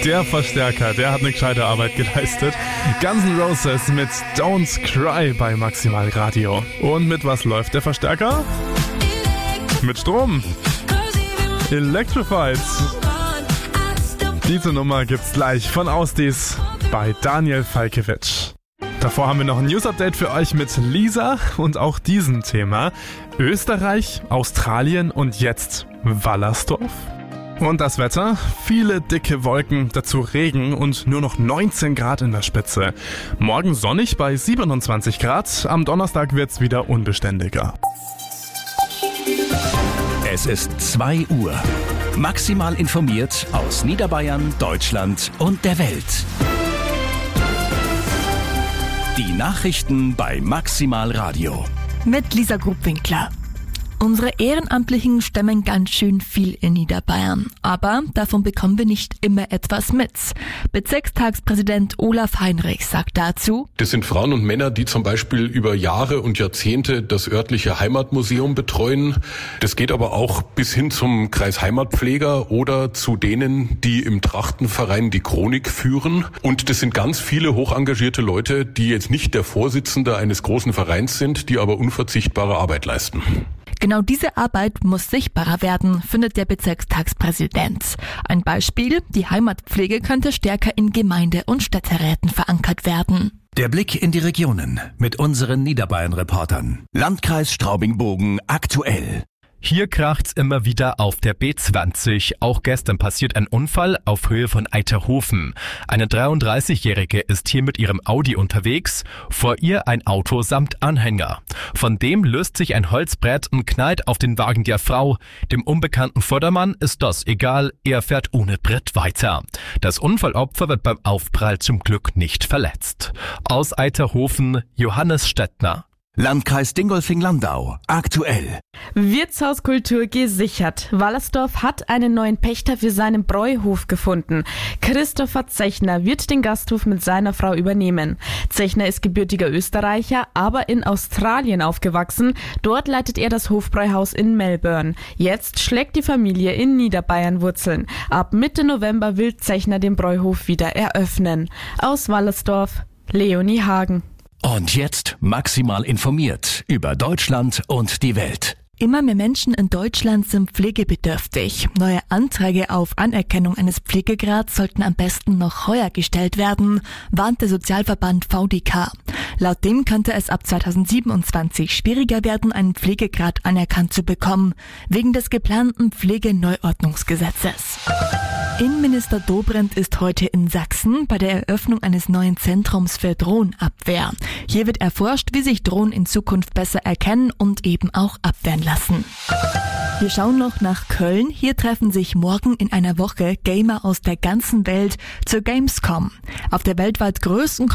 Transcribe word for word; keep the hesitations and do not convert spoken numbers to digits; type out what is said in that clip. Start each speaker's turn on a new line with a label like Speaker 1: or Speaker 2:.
Speaker 1: Der Verstärker, der hat eine gescheite Arbeit geleistet. Guns N' Roses mit Don't Cry bei Maximal Radio. Und mit was läuft der Verstärker? Mit Strom. Electrified. Diese Nummer gibt's gleich von Ausdies bei Daniel Falkewitsch. Davor haben wir noch ein News-Update für euch mit Lisa und auch diesem Thema. Österreich, Australien und jetzt Wallersdorf. Und das Wetter? Viele dicke Wolken, dazu Regen und nur noch neunzehn Grad in der Spitze. Morgen sonnig bei siebenundzwanzig Grad, am Donnerstag wird's wieder unbeständiger.
Speaker 2: Es ist zwei Uhr. Maximal informiert aus Niederbayern, Deutschland und der Welt. Die Nachrichten bei Maximal Radio.
Speaker 3: Mit Lisa Grubwinkler. Unsere Ehrenamtlichen stemmen ganz schön viel in Niederbayern. Aber davon bekommen wir nicht immer etwas mit. Bezirkstagspräsident Olaf Heinrich sagt dazu:
Speaker 4: Das sind Frauen und Männer, die zum Beispiel über Jahre und Jahrzehnte das örtliche Heimatmuseum betreuen. Das geht aber auch bis hin zum Kreisheimatpfleger oder zu denen, die im Trachtenverein die Chronik führen. Und das sind ganz viele hochengagierte Leute, die jetzt nicht der Vorsitzende eines großen Vereins sind, die aber unverzichtbare Arbeit leisten.
Speaker 3: Genau diese Arbeit muss sichtbarer werden, findet der Bezirkstagspräsident. Ein Beispiel: Die Heimatpflege könnte stärker in Gemeinde- und Städteräten verankert werden.
Speaker 2: Der Blick in die Regionen mit unseren Niederbayern-Reportern. Landkreis Straubing-Bogen aktuell.
Speaker 5: Hier kracht's immer wieder auf der B zwanzig. Auch gestern passiert ein Unfall auf Höhe von Eiterhofen. Eine dreiunddreißigjährige ist hier mit ihrem Audi unterwegs, vor ihr ein Auto samt Anhänger. Von dem löst sich ein Holzbrett und knallt auf den Wagen der Frau. Dem unbekannten Vordermann ist das egal, er fährt ohne Brett weiter. Das Unfallopfer wird beim Aufprall zum Glück nicht verletzt. Aus Eiterhofen, Johannes Stettner.
Speaker 2: Landkreis Dingolfing-Landau aktuell.
Speaker 6: Wirtshauskultur gesichert. Wallersdorf hat einen neuen Pächter für seinen Bräuhof gefunden. Christopher Zechner wird den Gasthof mit seiner Frau übernehmen. Zechner ist gebürtiger Österreicher, aber in Australien aufgewachsen. Dort leitet er das Hofbräuhaus in Melbourne. Jetzt schlägt die Familie in Niederbayern Wurzeln. Ab Mitte November will Zechner den Bräuhof wieder eröffnen. Aus Wallersdorf, Leonie Hagen.
Speaker 2: Und jetzt maximal informiert über Deutschland und die Welt.
Speaker 3: Immer mehr Menschen in Deutschland sind pflegebedürftig. Neue Anträge auf Anerkennung eines Pflegegrads sollten am besten noch heuer gestellt werden, warnt der Sozialverband V D K. Laut dem könnte es ab zweitausendsiebenundzwanzig schwieriger werden, einen Pflegegrad anerkannt zu bekommen, wegen des geplanten Pflegeneuordnungsgesetzes. Innenminister Dobrindt ist heute in Sachsen bei der Eröffnung eines neuen Zentrums für Drohnenabwehr. Hier wird erforscht, wie sich Drohnen in Zukunft besser erkennen und eben auch abwehren lassen. Wir schauen noch nach Köln. Hier treffen sich morgen in einer Woche Gamer aus der ganzen Welt zur Gamescom. Auf der weltweit größten